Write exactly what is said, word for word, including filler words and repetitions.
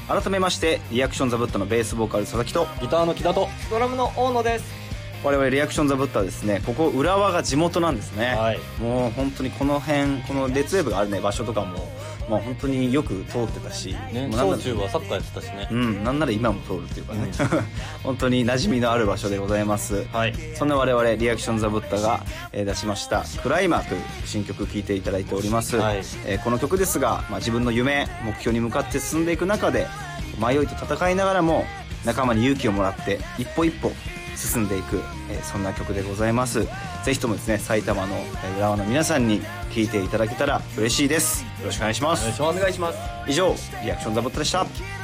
改めましてリアクションザブッタのベースボーカル佐々木とギターの木田とドラムの大野です。 我々リアクションザブッタはですね、ここ浦和が地元なんですね、 はい、 もう本当にこの辺、この列ウェーブがあるね場所とかも、まあ、本当によく通ってたし、 ね、小中はサッカーやってたしね、 うん、なんなら今も通るっていうかね、うん、本当に馴染みのある場所でございます、はい、そんな我々リアクションザブッタが、えー、出しましたクライマーという新曲聴いていただいております、はい、えー、この曲ですが、まあ、自分の夢目標に向かって進んでいく中で迷いと戦いながらも仲間に勇気をもらって一歩一歩進んでいく、えー、そんな曲でございます。ぜひともですね、埼玉の浦和の皆さんに聴いていただけたら嬉しいです。よろしくお願いします。 お願いします。 以上リアクションザブッタでした。